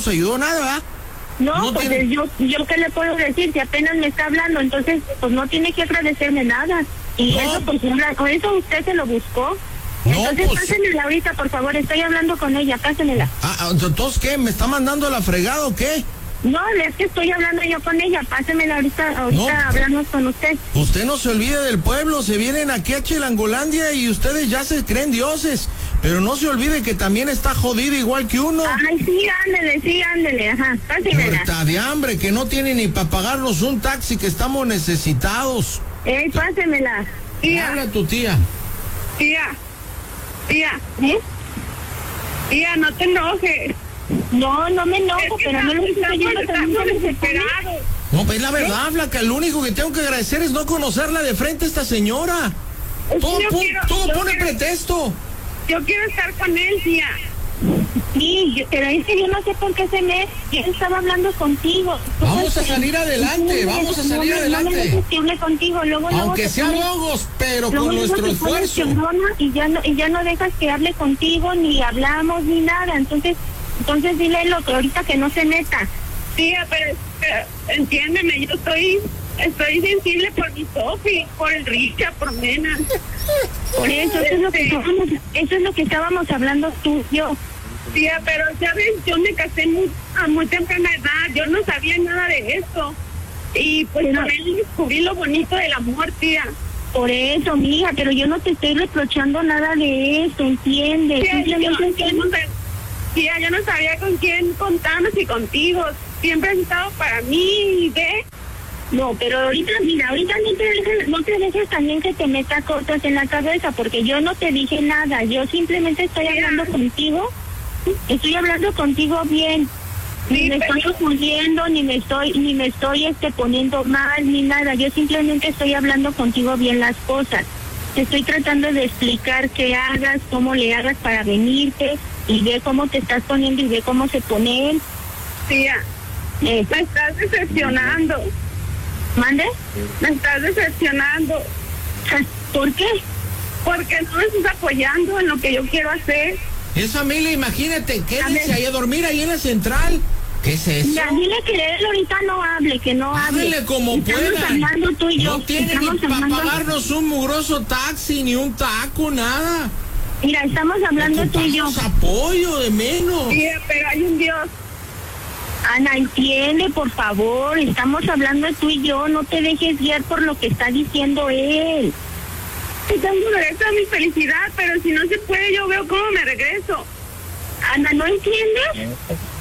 nos ayudó nada, ¿verdad? No, pues tiene... yo qué le puedo decir si apenas me está hablando, entonces pues no tiene que agradecerme nada. Y eso pues eso usted se lo buscó. Entonces pásenmela ahorita, por favor, estoy hablando con ella, pásenmela. Entonces ¿qué? ¿Me está mandando la fregada o qué? No, es que estoy hablando yo con ella, pásemela ahorita hablamos con usted. Usted no se olvide del pueblo, se vienen aquí a Chilangolandia y ustedes ya se creen dioses, pero no se olvide que también está jodido igual que uno. Ay, sí, ándele, ajá, pásemela. Muerta de hambre, que no tiene ni para pagarnos un taxi, que estamos necesitados. Pásemela. Tía. Habla tu tía. Tía, Tía, no te enojes. No me enojo, pero no lo estoy desesperado. No, pues la verdad, Flaca, lo único que tengo que agradecer es no conocerla de frente a esta señora. Todo pone pretexto. Yo quiero estar con él, tía. Sí, pero es que yo no sé por qué yo estaba hablando contigo. Vamos a salir adelante, contigo, luego aunque sea logos, pero con nuestro esfuerzo. Y ya no dejas que hable contigo, ni hablamos, ni nada. Entonces dile lo que ahorita que no se meta. Tía, pero entiéndeme, yo estoy sensible por mi Sofi, por el Richa, por Nena. Por eso, eso es lo que estábamos hablando tú y yo. Tía, pero sabes, yo me casé a muy temprana edad, yo no sabía nada de eso. Y pues también descubrí lo bonito del amor, tía. Por eso, mija, pero yo no te estoy reprochando nada de eso, ¿entiendes? Tía, yo no sabía con quién contarnos y contigo. Siempre has estado para mí, ¿ve? No, pero ahorita no te dejes también que te meta cosas en la cabeza, porque yo no te dije nada, yo simplemente estoy hablando contigo. Estoy hablando contigo bien. Ni me estoy confundiendo, ni me estoy poniendo mal, ni nada. Yo simplemente estoy hablando contigo bien las cosas. Te estoy tratando de explicar qué hagas, cómo le hagas para venirte, y ve cómo te estás poniendo y ve cómo se pone él. Tía, me estás decepcionando. ¿Mande? Me estás decepcionando. ¿Por qué? Porque no me estás apoyando en lo que yo quiero hacer. Es familia, imagínate, quédense ahí a dormir ahí en la central. ¿Qué es eso? Ya, dile que él ahorita no hable, que no hable. Háblele como pueda. Tú y yo. No tiene ni para pagarnos un mugroso taxi, ni un taco, nada. Mira, estamos hablando tú y yo. Apoyo de menos. Sí, pero hay un Dios. Ana, entiende, por favor. Estamos hablando tú y yo. No te dejes guiar por lo que está diciendo él. Tengo derecho a mi felicidad, pero si no se puede, yo veo cómo me regreso. Ana, ¿no entiendes?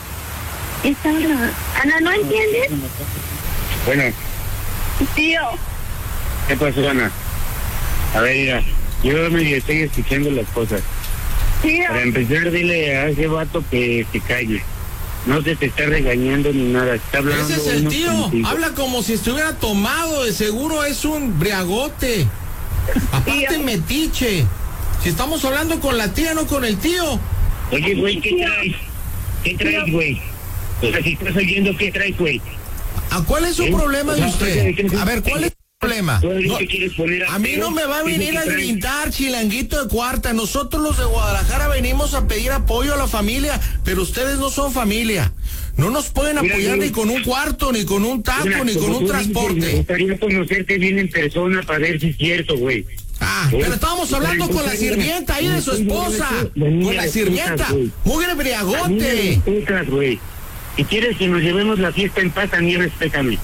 Ana, ¿no entiendes? Bueno. Tío. ¿Qué pasó, Ana? A ver, mira, yo me estoy escuchando las cosas. Tío. Para empezar, dile a ese vato que se calle. No se te está regañando ni nada, está hablando. Ese es el tío, contigo. Habla como si estuviera tomado, de seguro es un briagote. Aparte metiche. Si estamos hablando con la tía, no con el tío. Oye, güey, ¿qué traes? ¿Qué traes, güey? O sea, si estás oyendo, ¿qué traes, güey? ¿Cuál es su problema de usted? A ver, ¿cuál es su problema? No, a mí no me va a venir a gritar, chilanguito de cuarta. Nosotros los de Guadalajara venimos a pedir apoyo a la familia, pero ustedes no son familia. No nos pueden apoyar ni con un cuarto, ni con un taco, ni con un transporte. Me gustaría conocerte bien en persona para ver si es cierto, güey. Pero estábamos hablando con la sirvienta ahí de su esposa. Con la sirvienta. Mugre briagote. Si quieres que nos llevemos la fiesta en paz, también respétame.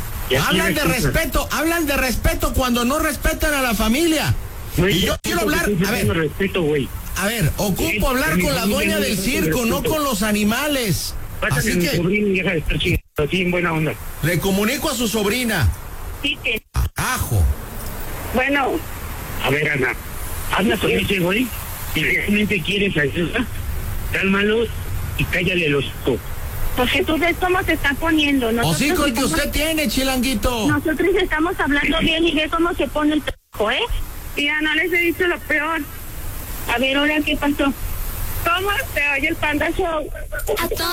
Hablan de respeto cuando no respetan a la familia. Y yo quiero hablar, a ver, ocupo hablar con la dueña del circo, no con los animales. Así que deja de estar chingando así en buena onda. Le comunico a su sobrina. Sí, que... Ajo. Bueno. A ver, Ana, habla con ese güey. Si realmente quieres ayuda, cálmalo y cállale los ojos. Porque tú ves cómo se está poniendo. Hocico el que usted tiene, chilanguito. Nosotros estamos hablando bien y ve cómo se pone el trabajo, ¿eh? Tía, no les he dicho lo peor. A ver, ahora, ¿qué pasó? ¿Cómo se oye el Panda Show?